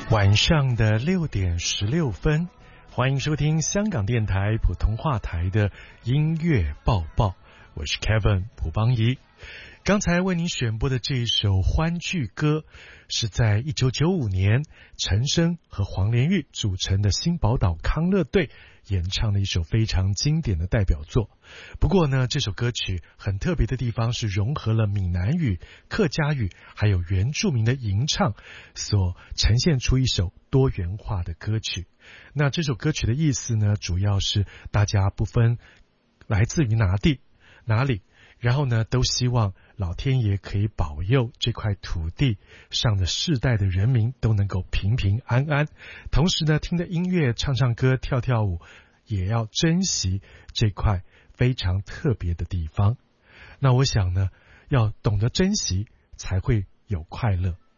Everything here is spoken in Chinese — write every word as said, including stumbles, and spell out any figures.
晚上的六点十六分，欢迎收听香港电台普通话台的音乐报报，我是 Kevin 蒲邦仪。刚才为您选播的这一首欢聚歌，是在一九九五年陈升和黄连玉组成的新宝岛康乐队演唱的一首非常经典的代表作。不过呢，这首歌曲很特别的地方是融合了闽南语、客家语还有原住民的吟唱，所呈现出一首多元化的歌曲。那这首歌曲的意思呢，主要是大家不分来自于哪地哪里，然后呢，都希望老天爷可以保佑这块土地上的世代的人民都能够平平安安。同时呢，听着音乐、唱唱歌、跳跳舞，也要珍惜这块非常特别的地方。那我想呢，要懂得珍惜，才会有快乐。